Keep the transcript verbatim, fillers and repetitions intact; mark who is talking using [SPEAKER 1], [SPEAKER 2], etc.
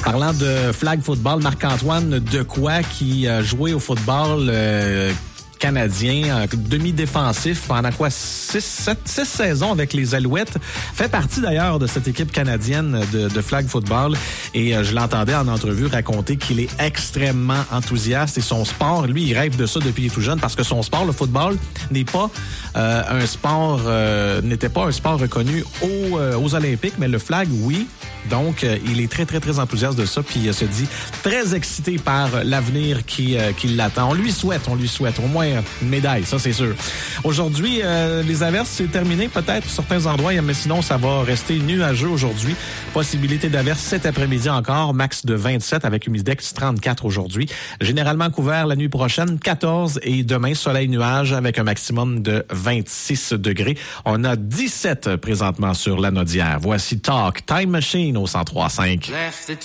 [SPEAKER 1] Parlant de flag football, Marc-Antoine Dequoy qui a joué au football euh, canadien, demi-défensif pendant quoi six, sept, six saisons avec les Alouettes, fait partie d'ailleurs de cette équipe canadienne de, de flag football et euh, je l'entendais en entrevue raconter qu'il est extrêmement enthousiaste et son sport, lui, il rêve de ça depuis qu'il est tout jeune parce que son sport, le football, n'est pas euh, un sport, euh, n'était pas un sport reconnu aux, euh, aux Olympiques, mais le flag, oui. Donc, euh, il est très, très, très enthousiaste de ça puis il euh, se dit très excité par l'avenir qui, euh, qui l'attend. On lui souhaite, on lui souhaite au moins une médaille, ça c'est sûr. Aujourd'hui, euh, les averses, c'est terminé peut-être à certains endroits, mais sinon, ça va rester nuageux aujourd'hui. Possibilité d'averses cet après-midi encore, max de vingt-sept avec humidex trente-quatre aujourd'hui. Généralement couvert la nuit prochaine, quatorze et demain, soleil nuage avec un maximum de vingt-six degrés. On a dix-sept présentement sur la Naudière. Voici Talk, Time Machine au cent trois cinq.